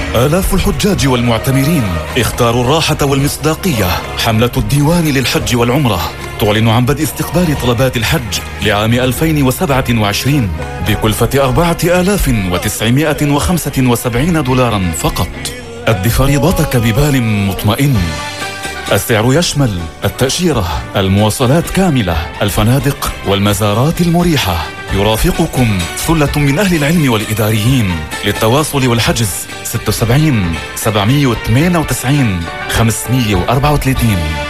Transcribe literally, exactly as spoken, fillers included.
آلاف الحجاج والمعتمرين اختاروا الراحة والمصداقية. حملة الديوان للحج والعمرة تعلن عن بدء استقبال طلبات الحج لعام ألفين وسبعة وعشرين بكلفة أربعة آلاف وتسعمائة وخمسة وسبعين دولارا فقط. أد فريضتك ببال مطمئن. السعر يشمل التأشيرة، المواصلات كاملة، الفنادق والمزارات المريحة. يرافقكم ثلة من أهل العلم والإداريين. للتواصل والحجز ستة وسبعين سبعمائة وثمانية وتسعين خمسمائة وأربعة وثلاثين.